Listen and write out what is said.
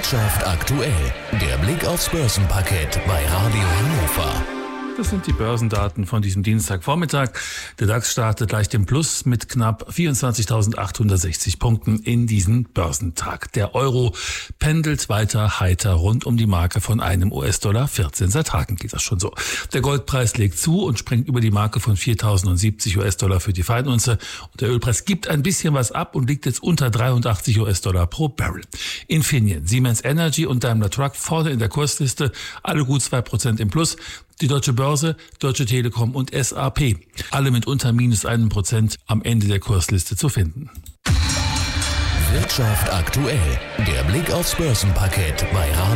Wirtschaft aktuell. Der Blick aufs Börsenparkett bei Radio Hannover. Das sind die Börsendaten von diesem Dienstagvormittag. Der DAX startet leicht im Plus mit knapp 24.860 Punkten in diesen Börsentag. Der Euro pendelt weiter heiter rund um die Marke von einem US-Dollar 14. Seit Tagen geht das schon so. Der Goldpreis legt zu und springt über die Marke von 4.070 US-Dollar für die Feinunze. Und der Ölpreis gibt ein bisschen was ab und liegt jetzt unter 83 US-Dollar pro Barrel. Infineon, Siemens Energy und Daimler Truck vorne in der Kursliste, alle gut 2% im Plus. Die Deutsche Börse, Deutsche Telekom und SAP, alle mit unter minus 1% am Ende der Kursliste zu finden. Wirtschaft aktuell, der Blick aufs Börsenparkett bei Radio